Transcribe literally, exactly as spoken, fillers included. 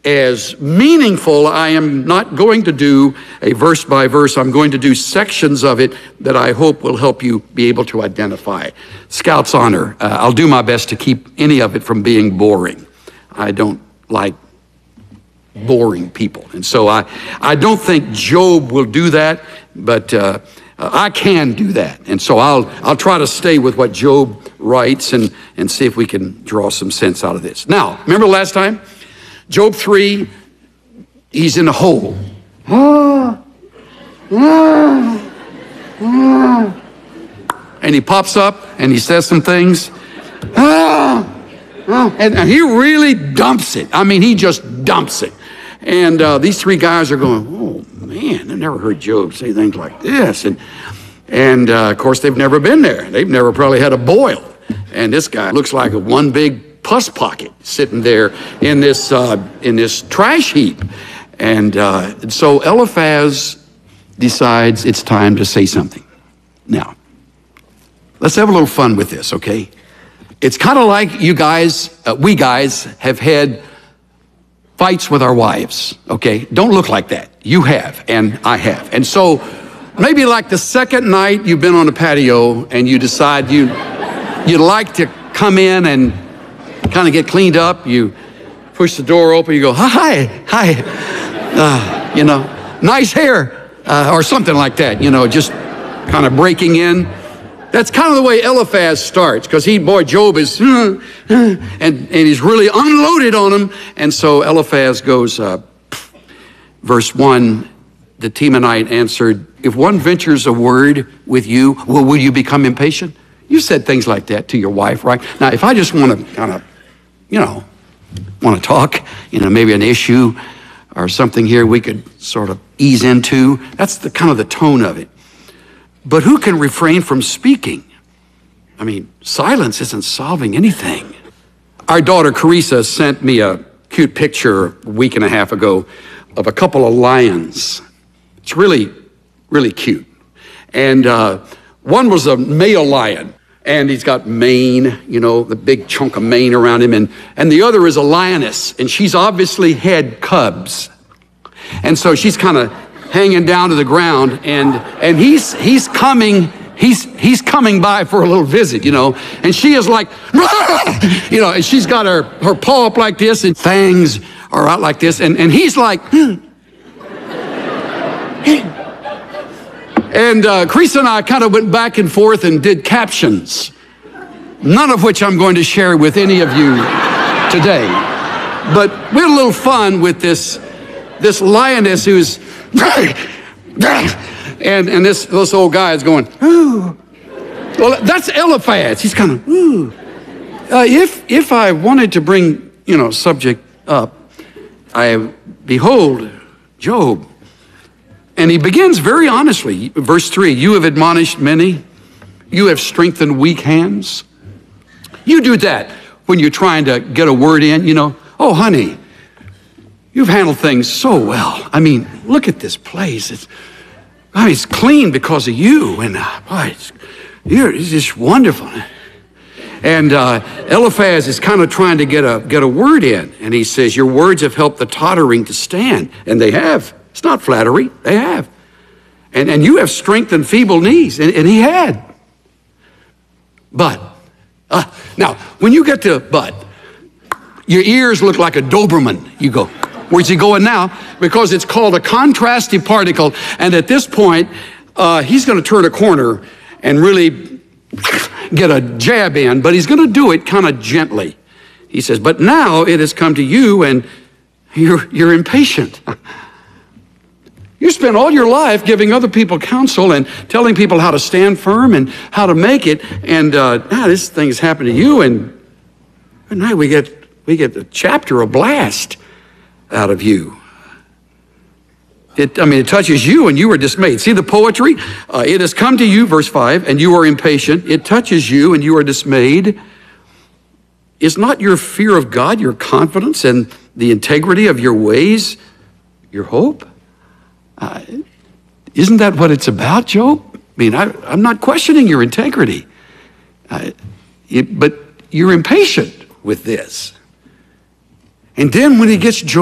as meaningful, I am not going to do a verse by verse. I'm going to do sections of it that I hope will help you be able to identify. Scout's honor, uh, I'll do my best to keep any of it from being boring. I don't like boring people. And so I, I don't think Job will do that, but uh, I can do that. And so I'll, I'll try to stay with what Job writes and, and see if we can draw some sense out of this. Now, remember last time? Job three, he's in a hole. Ah, ah, ah. And he pops up and he says some things. Ah, ah, and, and he really dumps it. I mean, he just dumps it. And uh, these three guys are going, oh, man, I've never heard Job say things like this. And, and uh, of course, they've never been there. They've never probably had a boil. And this guy looks like a one big pus pocket sitting there in this uh, in this trash heap. And uh, so Eliphaz decides it's time to say something. Now, let's have a little fun with this, okay? It's kind of like you guys, uh, we guys have had fights with our wives, okay? Don't look like that. You have, and I have. And so maybe like the second night you've been on the patio and you decide you, you'd like to come in and kind of get cleaned up. You push the door open, you go, hi, hi, uh, you know, nice hair, uh, or something like that, you know, just kind of breaking in. That's kind of the way Eliphaz starts, because he, boy, Job is, uh, uh, and, and he's really unloaded on him. And so Eliphaz goes, uh, verse one, the Temanite answered, if one ventures a word with you, well, will you become impatient? You said things like that to your wife, right? Now, if I just want to kind of, you know, want to talk, you know, maybe an issue or something here we could sort of ease into, that's the kind of the tone of it. But who can refrain from speaking? I mean, silence isn't solving anything. Our daughter, Carissa, sent me a cute picture a week and a half ago of a couple of lions. It's really, really cute. And uh, one was a male lion, and he's got mane, you know, the big chunk of mane around him. And, and the other is a lioness, and she's obviously had cubs. And so she's kind of hanging down to the ground, and and he's he's coming he's he's coming by for a little visit, you know, and she is like, you know, and she's got her her paw up like this, and fangs are out like this, and and he's like, and uh, Chris and I kind of went back and forth and did captions, none of which I'm going to share with any of you today, but we had a little fun with this this lioness who's and and this this old guy is going, ooh. Well, that's Eliphaz. He's kind of, ooh. Uh, if if I wanted to bring, you know, subject up, I behold Job, and he begins very honestly. Verse three: you have admonished many, you have strengthened weak hands. You do that when you're trying to get a word in, you know. Oh, honey, you've handled things so well. I mean, look at this place. It's, I mean, it's clean because of you. And uh, boy, it's, you're, it's just wonderful. And uh, Eliphaz is kind of trying to get a get a word in. And he says, your words have helped the tottering to stand. And they have. It's not flattery. They have. And, and you have strengthened feeble knees. And, and he had. But, uh, now, when you get to but, your ears look like a Doberman. You go, where's he going now? Because it's called a contrastive particle. And at this point, uh, he's going to turn a corner and really get a jab in, but he's going to do it kind of gently. He says, but now it has come to you and you're, you're impatient. You spent all your life giving other people counsel and telling people how to stand firm and how to make it. And uh, now this thing has happened to you, and now we get, we get a chapter, a blast out of you. It, I mean, it touches you and you are dismayed. See the poetry? Uh, it has come to you, verse five, and you are impatient. It touches you and you are dismayed. Is not your fear of God, your confidence and the integrity of your ways, your hope? Uh, isn't that what it's about, Job? I mean, I, I'm not questioning your integrity, uh, it, but you're impatient with this. And then when he gets Job